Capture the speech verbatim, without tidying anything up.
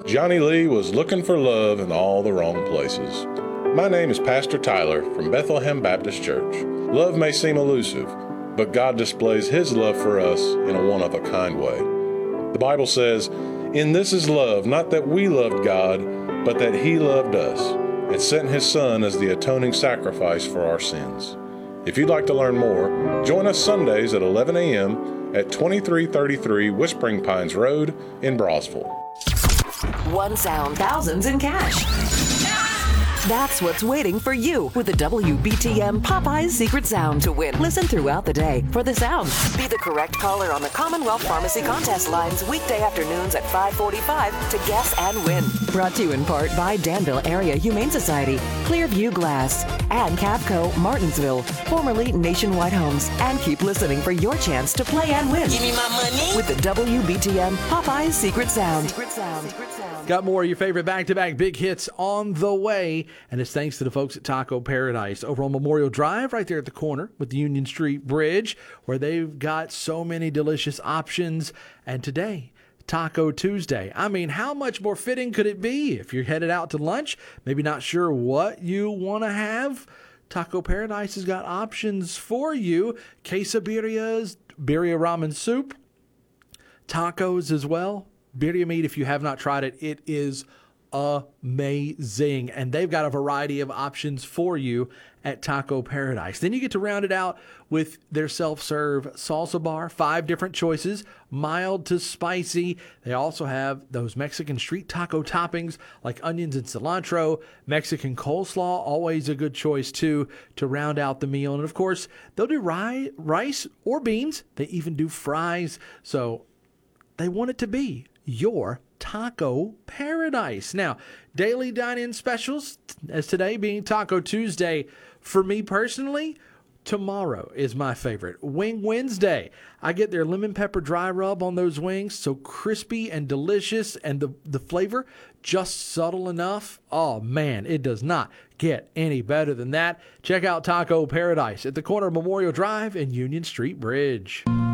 Johnny Lee was looking for love in all the wrong places. My name is Pastor Tyler from Bethlehem Baptist Church. Love may seem elusive, but God displays His love for us in a one-of-a-kind way. The Bible says, "In this is love, not that we loved God, but that He loved us, and sent His Son as the atoning sacrifice for our sins." If you'd like to learn more, join us Sundays at eleven a.m. at twenty-three thirty-three Whispering Pines Road in Brosville. One sound, thousands in cash. That's what's waiting for you with the W B T M Popeyes Secret Sound to win. Listen throughout the day for the sound. Be the correct caller on the Commonwealth Pharmacy contest lines weekday afternoons at five forty-five to guess and win. Brought to you in part by Danville Area Humane Society, Clearview Glass, and Cavco Martinsville, formerly Nationwide Homes. And keep listening for your chance to play and win. Give me my money with the W B T M Popeyes Secret Sound. Secret Sound. Secret Sound. Got more of your favorite back-to-back big hits on the way, and it's thanks to the folks at Taco Paradise over on Memorial Drive, right there at the corner with the Union Street Bridge, where they've got so many delicious options. And today, Taco Tuesday. I mean, how much more fitting could it be if you're headed out to lunch, maybe not sure what you want to have? Taco Paradise has got options for you. Quesadillas, birria ramen soup, tacos as well. Birria meat, if you have not tried it, it is amazing. And they've got a variety of options for you at Taco Paradise. Then you get to round it out with their self-serve salsa bar, five different choices, mild to spicy. They also have those Mexican street taco toppings like onions and cilantro, Mexican coleslaw, always a good choice too to round out the meal. And of course, they'll do ri- rice or beans. They even do fries. So they want it to be your Taco Paradise. Now, daily dine-in specials, as today being Taco Tuesday, for me personally, tomorrow is my favorite. Wing Wednesday. I get their lemon pepper dry rub on those wings, so crispy and delicious, and the, the flavor just subtle enough. Oh man, it does not get any better than that. Check out Taco Paradise at the corner of Memorial Drive and Union Street Bridge.